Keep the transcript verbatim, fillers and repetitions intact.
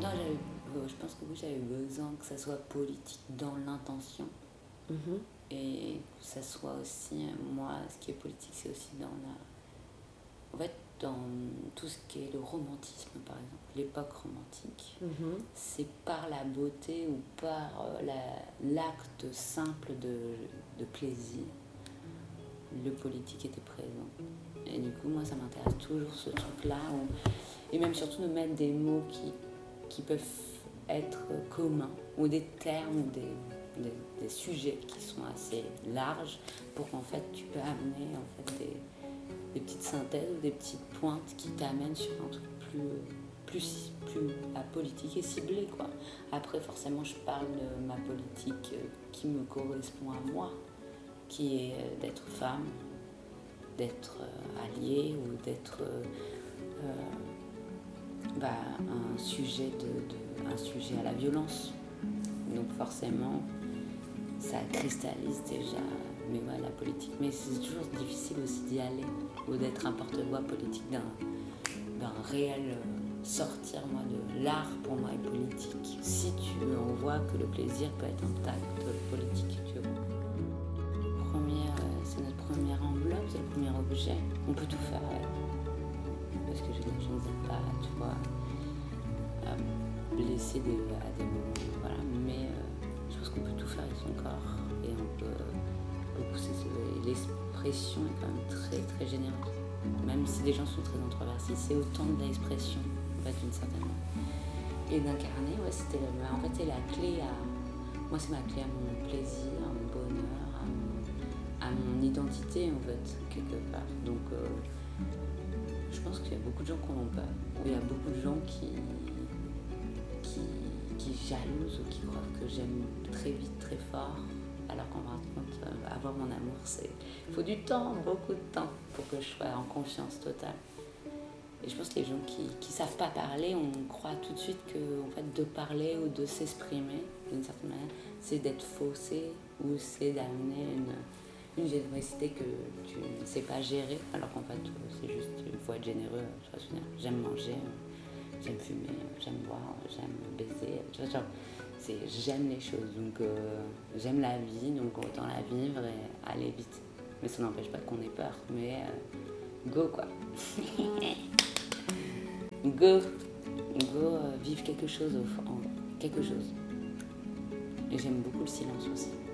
Non, j'avais, euh, je pense que oui, j'avais besoin que ça soit politique dans l'intention. Mhm. Et que ça soit aussi, euh, moi, ce qui est politique, c'est aussi dans la... En fait, dans tout ce qui est le romantisme, par exemple, l'époque romantique, Mhm. c'est par la beauté ou par euh, la- l'acte simple de, de plaisir, le politique était présent. Et du coup, moi, ça m'intéresse toujours ce truc-là, où- et même surtout de mettre des mots qui, qui peuvent être communs, ou des termes, ou des, des, des sujets qui sont assez larges, pour qu'en fait, tu peux amener en fait, des, des petites synthèses ou des petites pointes qui t'amènent sur un truc plus, plus, plus à politique et ciblé, quoi. Après, forcément, je parle de ma politique euh, qui me correspond à moi, qui est euh, d'être femme, d'être euh, alliée ou d'être euh, euh, bah, un, sujet de, de- un sujet à la violence. Donc forcément, ça cristallise déjà mais ouais, la politique. Mais c'est toujours difficile aussi d'y aller ou d'être un porte-voix politique d'un, d'un réel euh, sortir moi de l'art pour moi est politique. Si tu en vois que le plaisir peut être intact, le politique, tu vois. Première, euh, c'est notre première enveloppe, c'est le premier objet. On peut tout faire avec. Parce que je, je ne sais pas, tu vois, à blesser des, à des moments, voilà. Mais euh, je pense qu'on peut tout faire avec son corps et on peut beaucoup s'exprimer. L'expression est quand même très très généreuse. Même si les gens sont très introvertis, c'est autant de l'expression, en fait, d'une certaine manière. Et d'incarner, ouais, c'était en fait, c'est la clé à. Moi, c'est ma clé à mon plaisir, à mon bonheur, à mon, à mon identité, en fait, quelque part. Donc, euh, je pense qu'il y a beaucoup de gens qui en ont peur. Il y a beaucoup de gens qui, qui, qui jalousent ou qui croient que j'aime très vite, très fort. Alors qu'en fin de compte, euh, avoir mon amour, c'est... Il faut du temps, beaucoup de temps, pour que je sois en confiance totale. Et je pense que les gens qui ne savent pas parler, on croit tout de suite que en fait, de parler ou de s'exprimer, d'une certaine manière, c'est d'être faussé ou c'est d'amener une, une générosité que tu ne sais pas gérer, alors qu'en fait, c'est juste, il faut être généreux. Tu vois, j'aime manger, j'aime fumer, j'aime boire, j'aime baiser. Tu vois, genre, c'est, j'aime les choses, donc euh, j'aime la vie, donc autant la vivre et aller vite. Mais ça n'empêche pas qu'on ait peur, mais euh, go quoi. Go, go euh, vivre quelque chose, au fond, quelque chose. Et j'aime beaucoup le silence aussi.